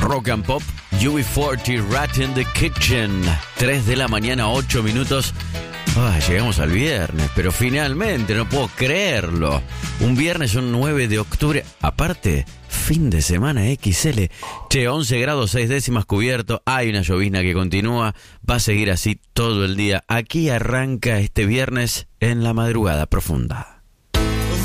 Rock and Pop, UB40, Rat in the Kitchen. 3 de la mañana, 8 minutos. Llegamos al viernes, pero finalmente, no puedo creerlo. Un viernes, un 9 de octubre. Aparte, fin de semana XL. 11 grados 6 décimas cubierto. Hay una llovizna que continúa. Va a seguir así todo el día. Aquí arranca este viernes en la madrugada profunda.